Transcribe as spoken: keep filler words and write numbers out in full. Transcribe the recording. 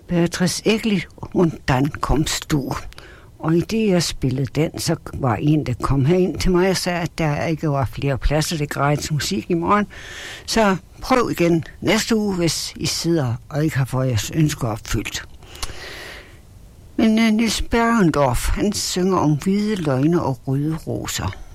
Beatrice Egli, und dann kommst du. Og i det, jeg spillede den, så var en, der kom herind til mig og sagde, at der ikke var flere pladser til gratis musik i morgen. Så prøv igen næste uge, hvis I sidder og ikke har fået jeres ønsker opfyldt. Men uh, Niels Bergendorf, han synger om hvide løgne og røde roser.